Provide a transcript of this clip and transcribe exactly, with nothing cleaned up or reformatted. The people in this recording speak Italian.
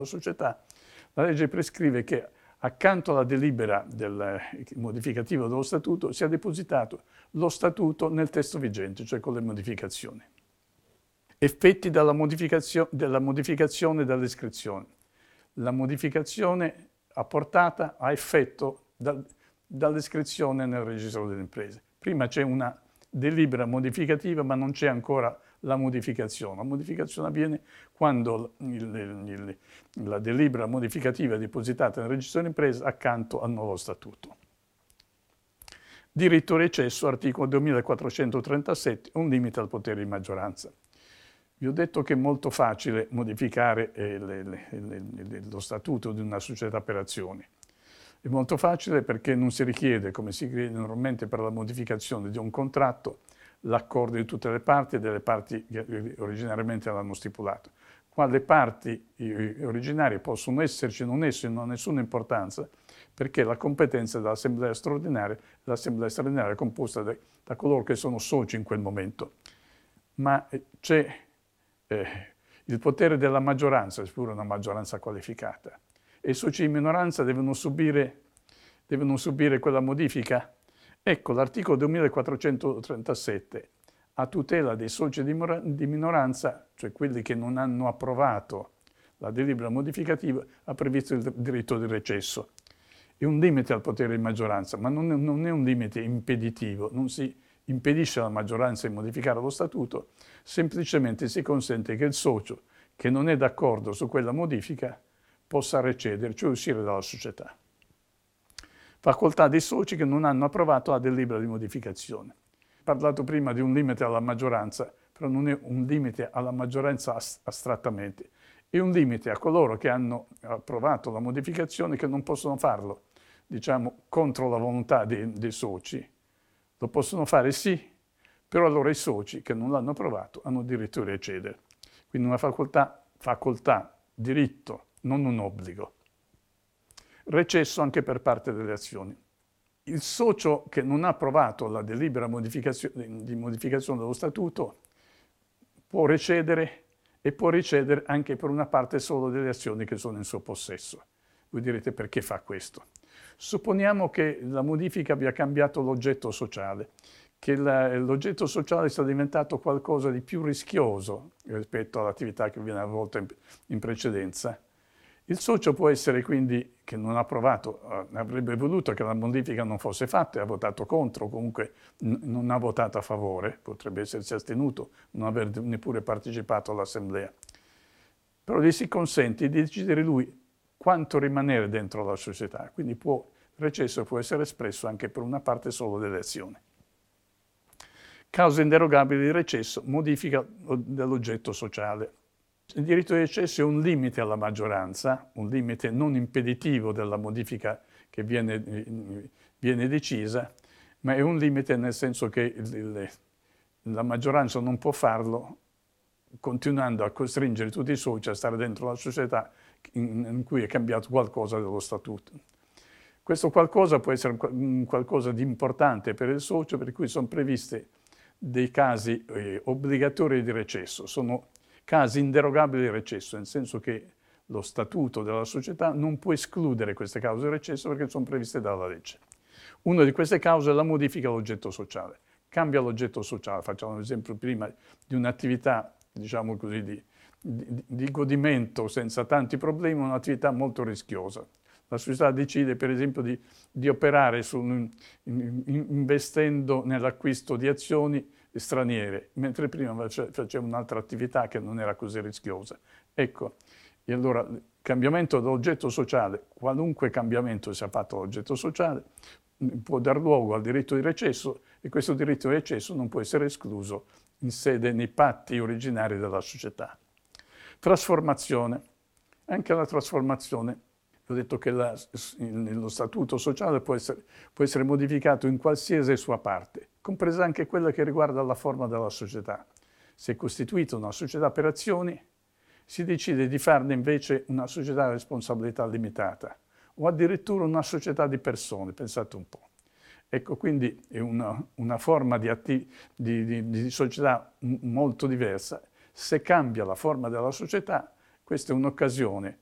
La società, la legge prescrive che accanto alla delibera del modificativo dello statuto sia depositato lo statuto nel testo vigente, cioè con le modificazioni. Effetti della modificazio- della modificazione e dell'iscrizione. La modificazione apportata ha effetto dal, dall'iscrizione nel registro delle imprese. Prima c'è una delibera modificativa, ma non c'è ancora la modificazione. La modificazione avviene quando il, il, la delibera modificativa è depositata nel registro dell'impresa accanto al nuovo statuto. Diritto recesso, articolo duemilaquattrocentotrentasette, un limite al potere di maggioranza. Vi ho detto che è molto facile modificare eh, le, le, le, lo statuto di una società per azioni. È molto facile perché non si richiede, come si chiede normalmente per la modificazione di un contratto, l'accordo di tutte le parti e delle parti che originariamente l'hanno stipulato. Qua le parti originarie possono esserci, non esserci, non ha nessuna importanza, perché la competenza dell'assemblea straordinaria, l'assemblea straordinaria è composta da, da coloro che sono soci in quel momento. Ma c'è eh, il potere della maggioranza, seppure una maggioranza qualificata, e i soci di minoranza devono subire, devono subire quella modifica. Ecco, l'articolo duemilaquattrocentotrentasette, a tutela dei soci di minoranza, cioè quelli che non hanno approvato la delibera modificativa, ha previsto il diritto di recesso. È un limite al potere di maggioranza, ma non è, non è un limite impeditivo, non si impedisce alla maggioranza di modificare lo statuto, semplicemente si consente che il socio che non è d'accordo su quella modifica possa recedere, cioè uscire dalla società. Facoltà dei soci che non hanno approvato la delibera di modificazione. Ho parlato prima di un limite alla maggioranza, però non è un limite alla maggioranza astrattamente, è un limite a coloro che hanno approvato la modificazione che non possono farlo, diciamo, contro la volontà dei, dei soci. Lo possono fare sì, però allora i soci che non l'hanno approvato hanno diritto di recedere. Quindi una facoltà, facoltà, diritto, non un obbligo. Recesso anche per parte delle azioni. Il socio che non ha approvato la delibera modificazione, di modificazione dello statuto può recedere e può recedere anche per una parte solo delle azioni che sono in suo possesso. Voi direte perché fa questo? Supponiamo che la modifica abbia cambiato l'oggetto sociale, che l'oggetto sociale sia diventato qualcosa di più rischioso rispetto all'attività che viene avvolta in, in precedenza. Il socio può essere quindi, che non ha approvato, eh, avrebbe voluto che la modifica non fosse fatta e ha votato contro, comunque non ha votato a favore, potrebbe essersi astenuto, non aver neppure partecipato all'assemblea. Però gli si consente di decidere lui quanto rimanere dentro la società, quindi può, il recesso può essere espresso anche per una parte solo delle azioni. Causa inderogabile di recesso, modifica dell'oggetto sociale. Il diritto di recesso è un limite alla maggioranza, un limite non impeditivo della modifica che viene, viene decisa, ma è un limite nel senso che il, il, la maggioranza non può farlo continuando a costringere tutti i soci a stare dentro la società in, in cui è cambiato qualcosa dello statuto. Questo qualcosa può essere qualcosa di importante per il socio, per cui sono previsti dei casi eh, obbligatori di recesso. Sono casi inderogabili di recesso, nel senso che lo statuto della società non può escludere queste cause di recesso perché sono previste dalla legge. Una di queste cause è la modifica all'oggetto sociale. Cambia l'oggetto sociale, facciamo un esempio prima di un'attività, diciamo così, di, di, di godimento senza tanti problemi, un'attività molto rischiosa. La società decide, per esempio, di, di operare su, in, in, investendo nell'acquisto di azioni straniere, mentre prima faceva un'altra attività che non era così rischiosa. Ecco, e allora il cambiamento dell'oggetto sociale, qualunque cambiamento sia fatto all'oggetto sociale, può dar luogo al diritto di recesso e questo diritto di recesso non può essere escluso in sede nei patti originari della società. Trasformazione. Anche la trasformazione, ho detto che la, lo statuto sociale può essere, può essere modificato in qualsiasi sua parte, compresa anche quella che riguarda la forma della società. Se è costituita una società per azioni, si decide di farne invece una società a responsabilità limitata o addirittura una società di persone, pensate un po'. Ecco, quindi è una, una forma di, di, di, di società molto diversa. Se cambia la forma della società, questa è un'occasione